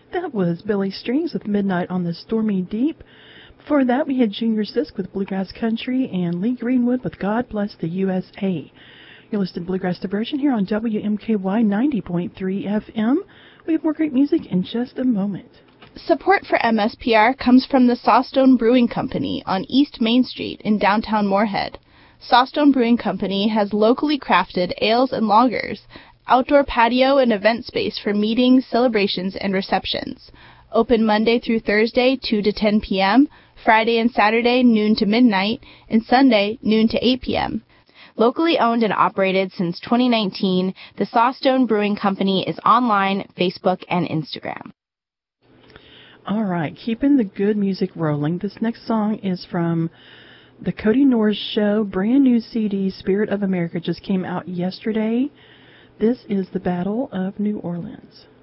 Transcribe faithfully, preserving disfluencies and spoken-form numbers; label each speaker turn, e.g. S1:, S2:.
S1: That was Billy Strings with Midnight on the Stormy Deep. Before that, we had Junior Sisk with Bluegrass Country and Lee Greenwood with God Bless the U S A. You're listening to Bluegrass Diversion here on W M K Y ninety point three F M. We have more great music in just a moment.
S2: Support for M S P R comes from the Sawstone Brewing Company on East Main Street in downtown Moorhead. Sawstone Brewing Company has locally crafted ales and lagers, outdoor patio and event space for meetings, celebrations, and receptions. Open Monday through Thursday, two to ten p.m., Friday and Saturday, noon to midnight, and Sunday, noon to eight p.m.
S3: Locally owned and operated since twenty nineteen, the Sawstone Brewing Company is online, Facebook, and Instagram.
S1: All right, keeping the good music rolling. This next song is from the Cody Norris Show. Brand new C D, Spirit of America, just came out yesterday. This is the Battle of New Orleans.